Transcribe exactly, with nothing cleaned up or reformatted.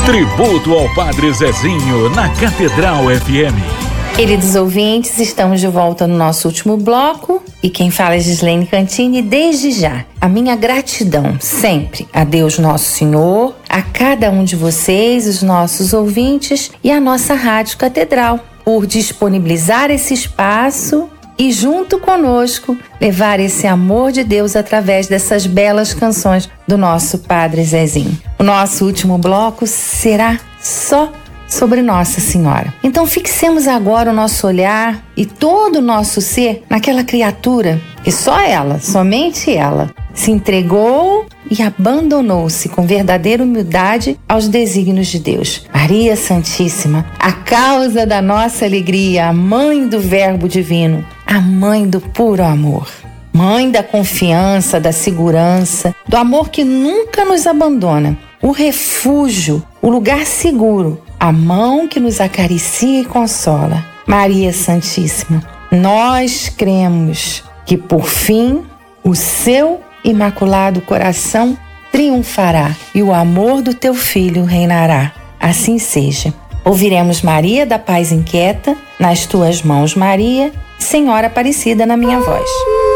Tributo ao Padre Zezinho na Catedral F M. Queridos ouvintes, estamos de volta no nosso último bloco e quem fala é Gislene Cantini. Desde já, a minha gratidão sempre a Deus Nosso Senhor, a cada um de vocês, os nossos ouvintes e a nossa Rádio Catedral, por disponibilizar esse espaço e junto conosco levar esse amor de Deus através dessas belas canções do nosso Padre Zezinho. O nosso último bloco será só sobre Nossa Senhora. Então fixemos agora o nosso olhar e todo o nosso ser naquela criatura que só ela, somente ela, se entregou e abandonou-se com verdadeira humildade aos desígnios de Deus. Maria Santíssima, a causa da nossa alegria, a mãe do Verbo Divino, a mãe do puro amor. Mãe da confiança, da segurança, do amor que nunca nos abandona. O refúgio, o lugar seguro, a mão que nos acaricia e consola. Maria Santíssima, nós cremos que por fim o seu imaculado coração triunfará e o amor do teu filho reinará. Assim seja. Ouviremos Maria da Paz Inquieta, nas tuas mãos, Maria, Senhora Aparecida na minha voz.